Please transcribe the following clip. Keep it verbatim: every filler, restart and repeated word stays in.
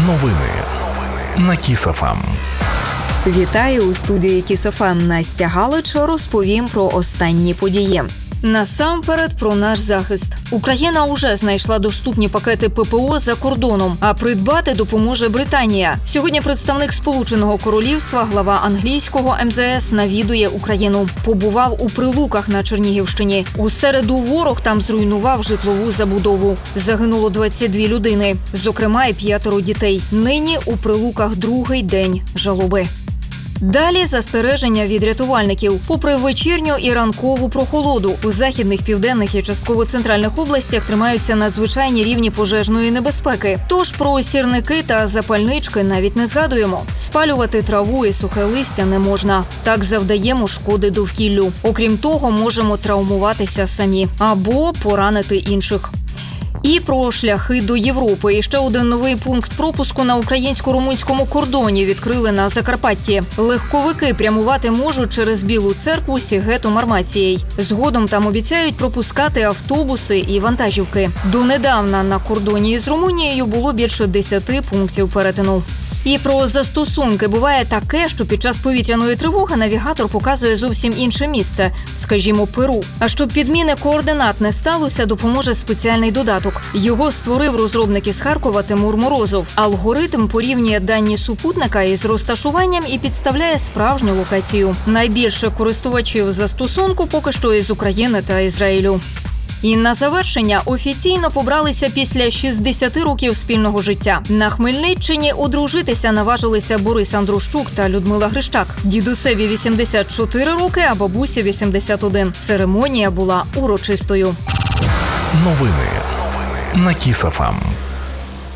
Новини на Кіс-еф ем. Вітаю у студії Кіс-еф ем. Настя Галич. Розповім про останні події. Насамперед про наш захист. Україна уже знайшла доступні пакети ППО за кордоном, а придбати допоможе Британія. Сьогодні представник Сполученого Королівства, глава англійського ем зе ес, навідує Україну. Побував у Прилуках на Чернігівщині. У середу ворог там зруйнував житлову забудову. Загинуло двадцять дві людини, зокрема і п'ятеро дітей. Нині у Прилуках другий день жалоби. Далі застереження від рятувальників. Попри вечірню і ранкову прохолоду, у західних, південних і частково центральних областях тримаються надзвичайні рівні пожежної небезпеки. Тож про сірники та запальнички навіть не згадуємо. Спалювати траву і сухе листя не можна. Так завдаємо шкоди довкіллю. Окрім того, можемо травмуватися самі або поранити інших. І про шляхи до Європи. І ще один новий пункт пропуску на українсько-румунському кордоні відкрили на Закарпатті. Легковики прямувати можуть через Білу Церкву, Сігету, Мармацієй. Згодом там обіцяють пропускати автобуси і вантажівки. Донедавна на кордоні із Румунією було більше десяти пунктів перетину. І про застосунки. Буває таке, що під час повітряної тривоги навігатор показує зовсім інше місце, скажімо, Перу. А щоб підміни координат не сталося, допоможе спеціальний додаток. Його створив розробник із Харкова Тимур Морозов. Алгоритм порівнює дані супутника із розташуванням і підставляє справжню локацію. Найбільше користувачів застосунку поки що із України та Ізраїлю. І на завершення офіційно побралися після шістдесяти років спільного життя. На Хмельниччині одружитися наважилися Борис Андрущук та Людмила Грищак. Дідусеві вісімдесят чотири роки, а бабусі вісімдесят один. Церемонія була урочистою. Новини на Кіс-еф ем.